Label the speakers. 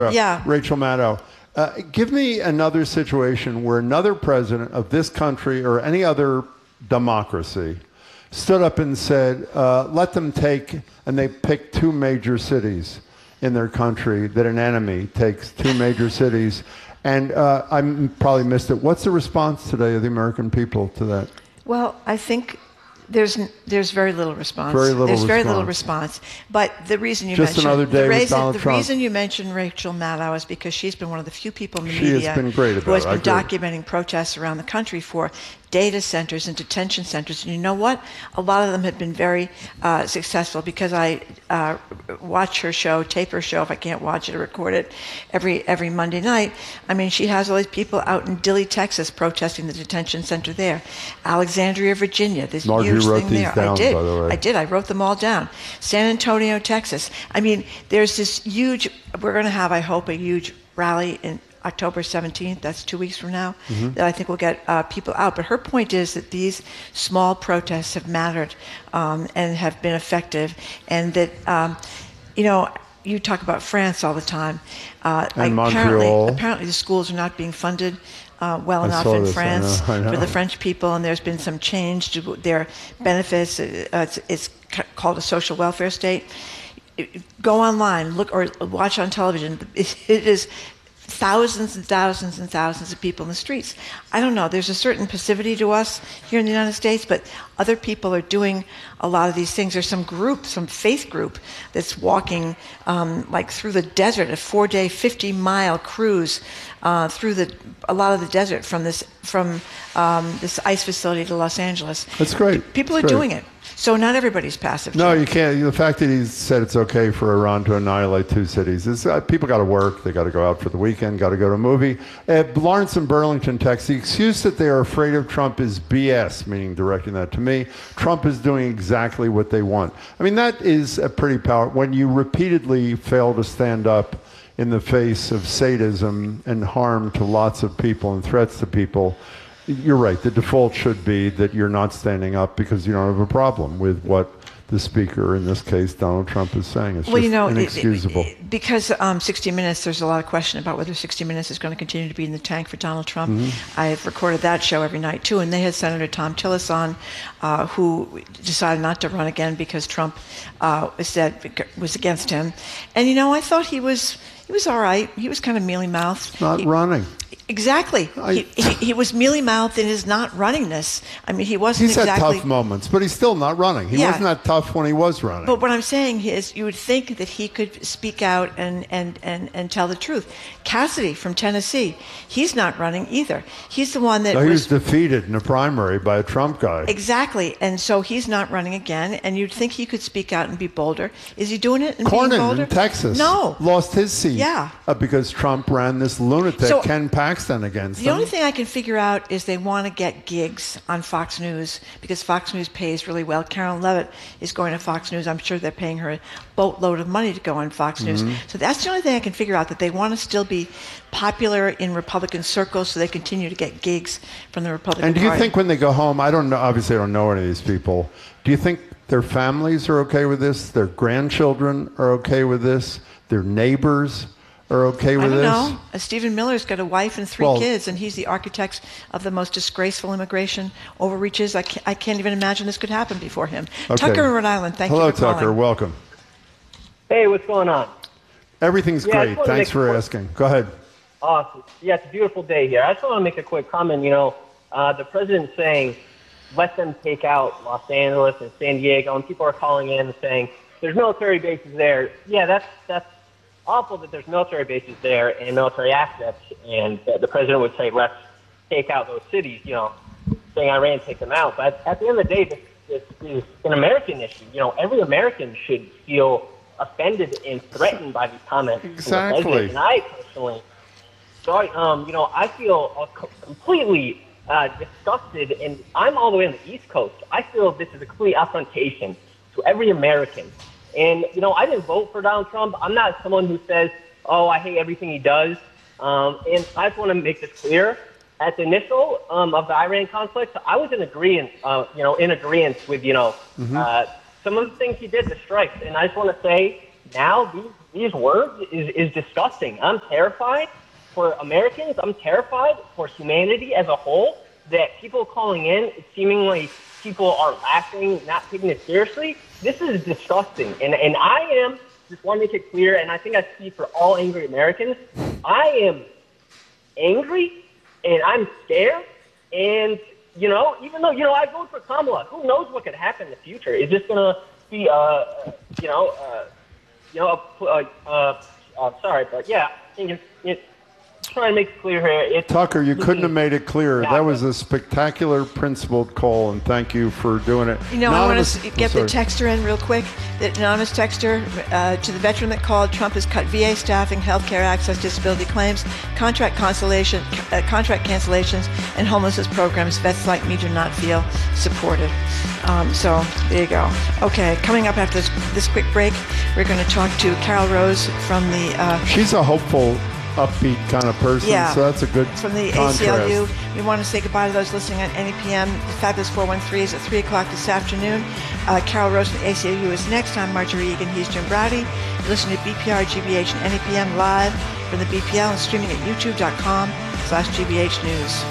Speaker 1: Yeah.
Speaker 2: Rachel Maddow. Give me another situation where another president of this country or any other democracy stood up and said, let them take, and they picked two major cities in their country, that an enemy takes two major cities. And I probably missed it. What's the response today of the American people to that?
Speaker 1: Well, I think there's very little response.
Speaker 2: There's
Speaker 1: very little response. But the reason you
Speaker 2: Just
Speaker 1: mentioned
Speaker 2: another day with Donald
Speaker 1: the
Speaker 2: Trump.
Speaker 1: reason you mentioned Rachel Maddow is because she's been one of the few people in the
Speaker 2: She
Speaker 1: media
Speaker 2: has been great
Speaker 1: who has
Speaker 2: about
Speaker 1: been
Speaker 2: it.
Speaker 1: documenting protests around the country for data centers and detention centers. And you know what? A lot of them have been very successful, because I watch her show, tape her show if I can't watch it or record it every Monday night. I mean, she has all these people out in Dilley, Texas, protesting the detention center there. Alexandria, Virginia, this huge thing there.
Speaker 2: Down, by the way.
Speaker 1: I did. I wrote them all down. San Antonio, Texas. I mean, there's this huge, we're going to have, I hope, a huge rally in October 17th, that's 2 weeks from now, that I think will get people out. But her point is that these small protests have mattered and have been effective, and that, you talk about France all the time.
Speaker 2: And Montreal.
Speaker 1: Apparently the schools are not being funded well enough
Speaker 2: saw
Speaker 1: in
Speaker 2: this,
Speaker 1: France
Speaker 2: I know.
Speaker 1: for the French people, and there's been some change to their benefits. It's called a social welfare state. Go online, look or watch on television. It is thousands and thousands and thousands of people in the streets. I don't know. There's a certain passivity to us here in the United States, but other people are doing a lot of these things. There's some group, some faith group that's walking like through the desert, a 4-day, 50-mile cruise through a lot of the desert from this ice facility to Los Angeles.
Speaker 2: That's great.
Speaker 1: People are doing it. So not everybody's passive.
Speaker 2: No, you can't. The fact that he said it's okay for Iran to annihilate two cities is people got to work. They got to go out for the weekend. Got to go to a movie. Lawrence in Burlington texts, the excuse that they are afraid of Trump is BS, meaning directing that to me. Trump is doing exactly what they want. I mean, that is a pretty powerful. When you repeatedly fail to stand up in the face of sadism and harm to lots of people and threats to people, you're right. The default should be that you're not standing up because you don't have a problem with what the speaker, in this case, Donald Trump, is saying. It's just inexcusable.
Speaker 1: Because 60 Minutes, there's a lot of question about whether 60 Minutes is going to continue to be in the tank for Donald Trump. I've recorded that show every night, too, and they had Senator Tom Tillis on, who decided not to run again because Trump was against him. And, I thought he was all right. He was kind of mealy-mouthed.
Speaker 2: Not running.
Speaker 1: Exactly. He was mealy-mouthed in his not runningness. I mean, he wasn't exactly...
Speaker 2: He's had tough moments, but he's still not running. He wasn't that tough when he was running.
Speaker 1: But what I'm saying is you would think that he could speak out and tell the truth. Cassidy from Tennessee, he's not running either. He's the one that
Speaker 2: he was defeated in a primary by a Trump guy.
Speaker 1: Exactly. And so he's not running again, and you'd think he could speak out and be bolder. Is he doing it and being bolder?
Speaker 2: Cornyn in Texas lost his seat because Trump ran this lunatic, Ken Paxton, against him.
Speaker 1: The only thing I can figure out is they want to get gigs on Fox News because Fox News pays really well. Karen Levitt is going to Fox News. I'm sure they're paying her a boatload of money to go on Fox News. So that's the only thing I can figure out, that they want to still be popular in Republican circles so they continue to get gigs from the Republican Party.
Speaker 2: And do you think when they go home, I don't know, obviously I don't know any of these people, do you think their families are okay with this? Their grandchildren are okay with this? Their neighbors are okay with this?
Speaker 1: I don't know. Stephen Miller's got a wife and 3 kids, and he's the architect of the most disgraceful immigration overreaches. I can't even imagine this could happen before him. Okay. Tucker in Rhode Island, thank you for calling.
Speaker 2: Hello, Tucker. Welcome.
Speaker 3: Hey, what's going on?
Speaker 2: Everything's great. Thanks for asking. Go ahead.
Speaker 3: Awesome. Yeah, it's a beautiful day here. I just want to make a quick comment. The president's saying, let them take out Los Angeles and San Diego, and people are calling in and saying, there's military bases there. Yeah, that's awful that there's military bases there and military assets, and the president would say, let's take out those cities, saying Iran take them out. But at the end of the day, this is an American issue. Every American should feel offended and threatened by these comments.
Speaker 2: Exactly.
Speaker 3: And I personally, I feel completely disgusted, and I'm all the way on the East Coast. I feel this is a complete affrontation to every American. And, I didn't vote for Donald Trump. I'm not someone who says, oh, I hate everything he does. And I just want to make this clear. At the initial of the Iran conflict, I was in agreement, with, some of the things he did, the strikes. And I just want to say now these words is disgusting. I'm terrified for Americans. I'm terrified for humanity as a whole that people calling in, seemingly people are laughing, not taking it seriously. This is disgusting. And I am, just want to make it clear, and I think I speak for all angry Americans, I am angry and I'm scared. And, you know, even though, you know, I voted for Kamala, who knows what could happen in the future? Is this going to be, sorry, but yeah, I think it's trying to make it clear here.
Speaker 2: Tucker, you couldn't have made it clearer. That was a spectacular, principled call, and thank you for doing it.
Speaker 1: You know, I want to get the texter in real quick. The anonymous texter, to the veteran that called, Trump has cut VA staffing, health care access, disability claims, contract cancellations, and homelessness programs. Vets like me do not feel supported. So there you go. Okay, coming up after this quick break, we're going to talk to Carol Rose from the...
Speaker 2: She's a hopeful, upbeat kind of person, so that's a good
Speaker 1: from the
Speaker 2: contrast.
Speaker 1: ACLU. We want to say goodbye to those listening on NEPM. The Fabulous 413 is at 3 o'clock this afternoon. Carol Rose from the ACLU is next. I'm Marjorie Egan Houston Browdy. Listen to BPR, GBH, and NEPM live from the BPL and streaming at youtube.com/GBH News.